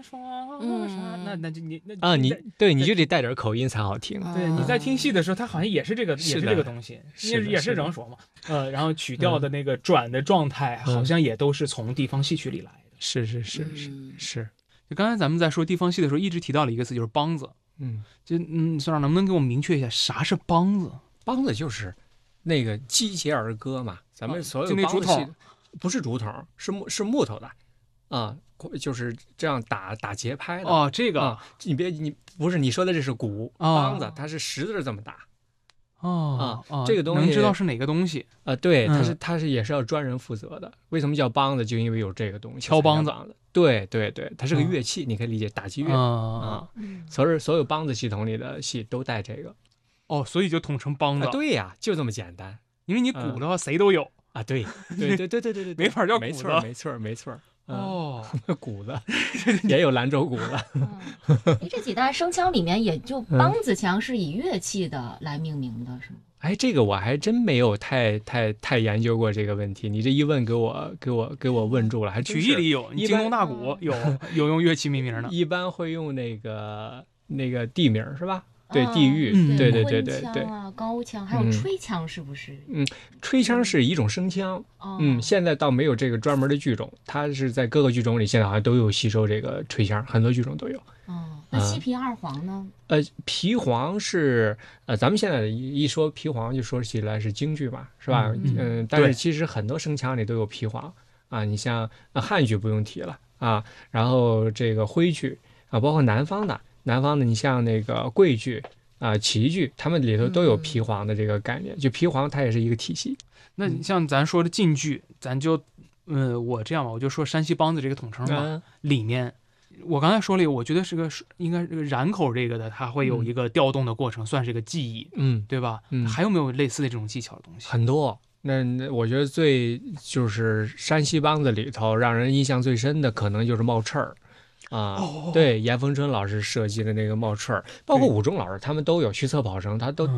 双杀，那就你你就得带点口音才好听。 对，你在听戏的时候，它好像也是这个，也是这个东西，也是人说嘛。然后曲调的那个转的状态，好像也都是从地方戏曲里来的。 是。 就刚才咱们在说地方戏的时候，一直提到了一个词，就是梆子。所长能不能给我明确一下啥是梆子？ 梆子就是那个击节儿歌嘛，咱们所有梆子戏不是竹筒，是木头的啊，就是这样打节拍的。 哦，这个啊，你不是你说的这是鼓，梆子它是10字这么打。这个东西能知道是哪个东西啊？对，它也是要专人负责的。为什么叫梆子？就因为有这个东西， 敲梆子。 对，它是个乐器，你可以理解打击乐啊。所有梆子系统里的戏都带这个。 哦，所以就统称梆子。 对呀，就这么简单。 因为你鼓的话，谁都有啊。对， 没法叫鼓的。 没错。 哦， 鼓的也有兰州鼓了。 这几大声腔里面，也就梆子腔是以乐器的来命名的，是吗？ 这个我还真没有太研究过这个问题。你这一问，给我问住了。还曲艺里有，京东大鼓有用乐器命名的， 一般会用那个地名是吧？对，地域，对， 腔啊，高腔，还有吹腔，是不是？ 吹腔是一种声腔。现在倒没有这个专门的剧种，它是在各个剧种里现在好像都有吸收这个吹腔，很多剧种都有。 那西皮二黄呢？ 皮黄是咱们现在一说皮黄就说起来是京剧嘛，是吧？但是其实很多声腔里都有皮黄啊。你像汉剧不用提了啊，然后这个徽剧啊，包括南方的，你像那个桂剧啊、齐剧，他们里头都有皮黄的这个概念。就皮黄它也是一个体系。 那你像咱说的晋剧，咱就我这样吧，我就说山西梆子这个统称吧。里面我刚才说了，我觉得应该这个染口这个的，它会有一个调动的过程，算是一个技艺，对吧？还有没有类似的这种技巧的东西？ 很多。那我觉得就是山西梆子里头让人印象最深的，可能就是冒翅儿。对，严逢春老师设计的那个冒翅儿，包括武中老师他们都有，徐策跑生他都